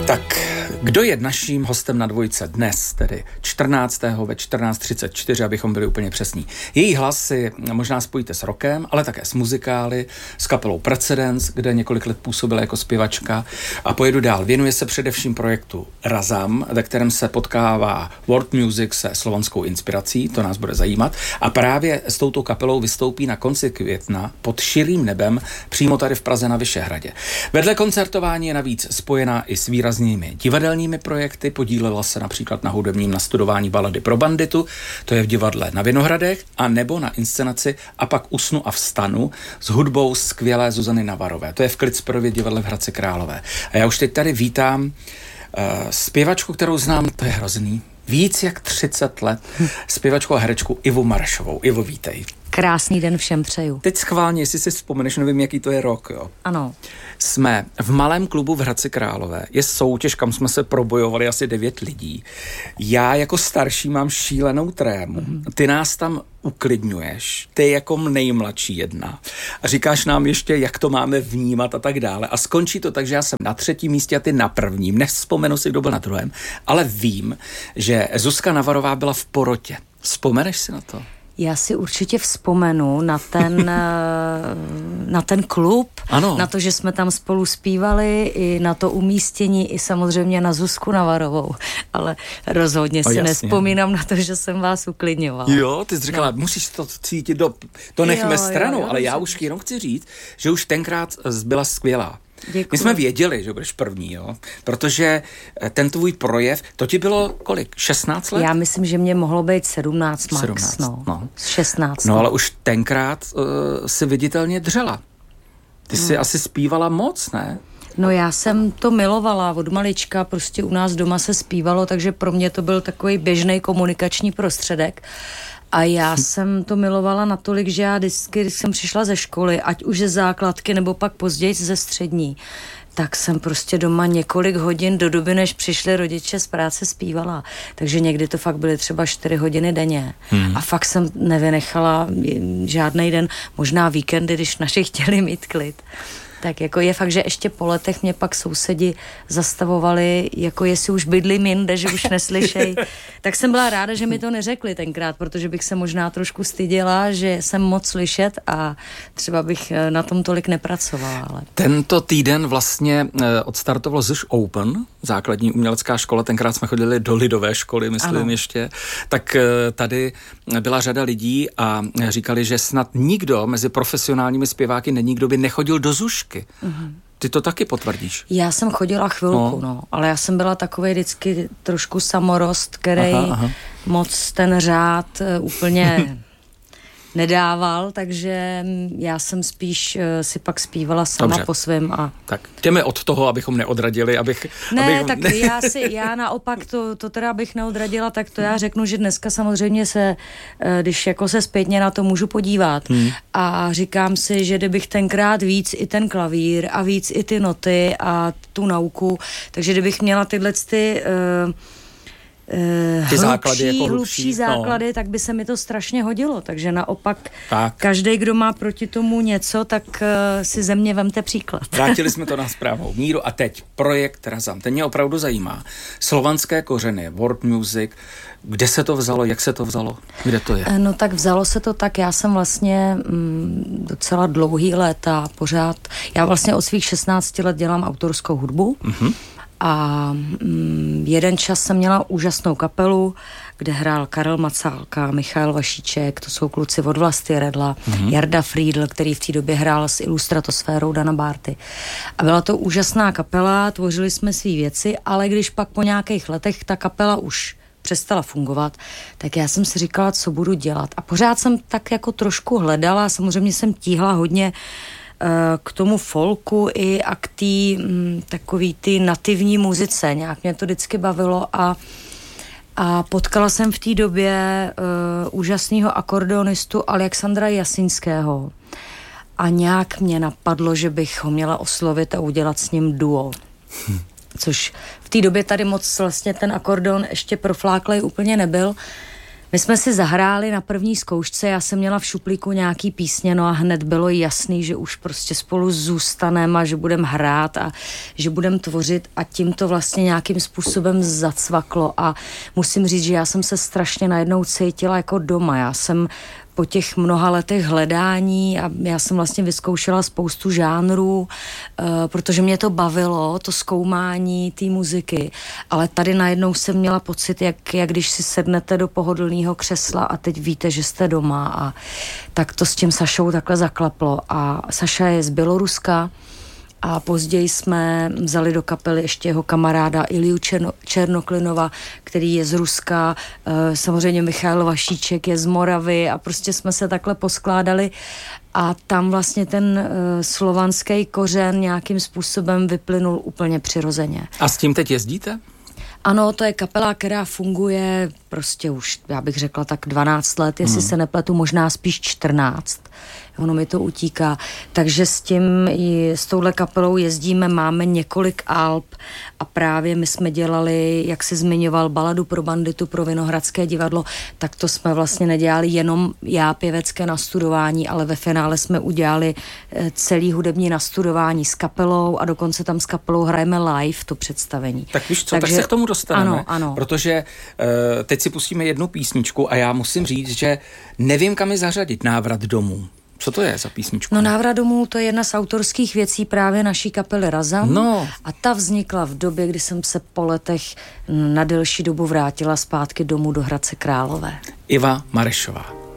Tak, kdo je naším hostem na dvojce dnes, tedy 14. ve 14:34, abychom byli úplně přesní. Její hlas si možná spojíte s rockem, ale také s muzikály, s kapelou Precedence, kde několik let působila jako zpěvačka. A pojedu dál. Věnuje se především projektu Razam, ve kterém se potkává world music se slovanskou inspirací, to nás bude zajímat. A právě s touto kapelou vystoupí na konci května pod širým nebem přímo tady v Praze na Vyšehradě. Vedle koncertování je navíc spojená i s výraznými divadelními projekty, podílela se například na hudebním nastudování balady pro banditu, to je v divadle na Vinohradech, a nebo na inscenaci A pak usnu a vstanu s hudbou skvělé Zuzany Navarové. To je v Klitsperově divadle v Hradci Králové. A já už teď tady vítám zpěvačku, kterou znám, to je hrozný, víc jak 30 let, zpěvačku a herečku Ivu Marešovou. Ivo, vítej. Krásný den všem přeju. Teď schválně, jestli si vzpomeneš, nevím, jaký to je rok, jo. Ano. Jsme v malém klubu v Hradci Králové. Je soutěž, kam jsme se probojovali asi 9 lidí. Já jako starší mám šílenou trému. Ty nás tam uklidňuješ. Ty jako nejmladší jedna. A říkáš nám ještě, jak to máme vnímat a tak dále. A skončí to tak, že já jsem na 3. místě a ty na 1. Nevzpomenu si, kdo byl na 2. Ale vím, že Zuzka Navarová byla v porotě. Vzpomeneš si na to? Já si určitě vzpomenu na ten klub, ano. Na to, že jsme tam spolu zpívali, i na to umístění, i samozřejmě na Zuzku Navarovou, ale rozhodně si nevzpomínám na to, že jsem vás uklidňovala. Jo, ty jsi říkala, musíš to cítit, to nechme stranou, ale já už jenom chci říct, že už tenkrát byla skvělá. Děkuji. My jsme věděli, že budeš první, jo? Protože ten tvůj projev, to ti bylo kolik? 16 let? Já myslím, že mě mohlo být 17 max, 17, no. 16. No, ale už tenkrát si viditelně dřela. Ty jsi asi zpívala moc, ne? No, já jsem to milovala od malička, prostě u nás doma se zpívalo, takže pro mě to byl takový běžný komunikační prostředek. A já jsem to milovala natolik, že já vždycky, když jsem přišla ze školy, ať už ze základky, nebo pak později ze střední, tak jsem prostě doma několik hodin do doby, než přišli rodiče z práce, zpívala. Takže někdy to fakt byly třeba 4 hodiny denně. A fakt jsem nevynechala žádnej den, možná víkendy, když naši chtěli mít klid. Tak jako je fakt, že ještě po letech mě pak sousedi zastavovali, jako jestli už bydlím jinde, že už neslyšej. Tak jsem byla ráda, že mi to neřekli tenkrát, protože bych se možná trošku styděla, že jsem moc slyšet a třeba bych na tom tolik nepracovala. Ale... Tento týden vlastně odstartovalo ZŠ Open, základní umělecká škola, tenkrát jsme chodili do lidové školy, myslím ano. Ještě. Tak tady byla řada lidí a říkali, že snad nikdo mezi profesionálními zpěváky není, kdo by nechodil do ZUŠky. Ty to taky potvrdíš? Já jsem chodila chvilku, ale já jsem byla takovej vždycky trošku samorost, který moc ten řád úplně nedával, takže já jsem spíš si pak zpívala sama po svém. Tak jdeme od toho, abychom neodradili, Já naopak to teda bych neodradila, tak to já řeknu, že dneska samozřejmě když jako se zpětně na to můžu podívat a říkám si, že kdybych tenkrát víc i ten klavír a víc i ty noty a tu nauku, takže kdybych měla tyhle hlubší základy, tak by se mi to strašně hodilo. Takže naopak každý, kdo má proti tomu něco, tak si ze mě vemte příklad. Vrátili jsme to na správnou míru a teď projekt Razam. Ten mě opravdu zajímá. Slovanské kořeny, world music, kde se to vzalo, jak se to vzalo, kde to je? No tak vzalo se to tak, já jsem vlastně docela dlouhý léta pořád, já vlastně od svých 16 let dělám autorskou hudbu. A jeden čas jsem měla úžasnou kapelu, kde hrál Karel Macálka, Michal Vašíček, to jsou kluci od Vlasty Redla, Jarda Friedl, který v té době hrál s Ilustratosférou Dana Bárty. A byla to úžasná kapela, tvořili jsme svý věci, ale když pak po nějakých letech ta kapela už přestala fungovat, tak já jsem si říkala, co budu dělat. A pořád jsem tak jako trošku hledala, samozřejmě jsem tíhla hodně k tomu folku a k té takový ty nativní muzice. Nějak mě to vždycky bavilo a potkala jsem v té době úžasného akordeonistu Alexandra Jasinského a nějak mě napadlo, že bych ho měla oslovit a udělat s ním duo. Což v té době tady moc vlastně ten akordeon ještě profláklej úplně nebyl. My jsme si zahráli na první zkoušce, já jsem měla v šuplíku nějaký písně, no a hned bylo jasný, že už prostě spolu zůstaneme a že budeme hrát a že budeme tvořit a tím to vlastně nějakým způsobem zacvaklo a musím říct, že já jsem se strašně najednou cítila jako doma. Já jsem po těch mnoha letech hledání a já jsem vlastně vyzkoušela spoustu žánrů, protože mě to bavilo, to zkoumání té muziky, ale tady najednou jsem měla pocit, jak když si sednete do pohodlného křesla a teď víte, že jste doma a tak to s tím Sašou takhle zaklaplo a Saša je z Běloruska a později jsme vzali do kapely ještě jeho kamaráda Ilju Černoklinova, který je z Ruska, samozřejmě Michal Vašíček je z Moravy a prostě jsme se takhle poskládali a tam vlastně ten slovanský kořen nějakým způsobem vyplynul úplně přirozeně. A s tím teď jezdíte? Ano, to je kapela, která funguje prostě už, já bych řekla tak 12 let, jestli se nepletu, možná spíš 14. Ono mi to utíká. Takže s touhle kapelou jezdíme, máme několik alb a právě my jsme dělali, jak se zmiňoval, baladu pro banditu, pro Vinohradské divadlo, tak to jsme vlastně nedělali jenom já pěvecké nastudování, ale ve finále jsme udělali celý hudební nastudování s kapelou a dokonce tam s kapelou hrajeme live to představení. Tak víš co, tak se k tomu dostaneme, ano. Protože teď si pustíme jednu písničku a já musím říct, že nevím, kam ji zařadit, Návrat domů. Co to je za písničku? No Návrat domů, to je jedna z autorských věcí právě naší kapely Razam. No. A ta vznikla v době, kdy jsem se po letech na delší dobu vrátila zpátky domů do Hradce Králové. Iva Marešová.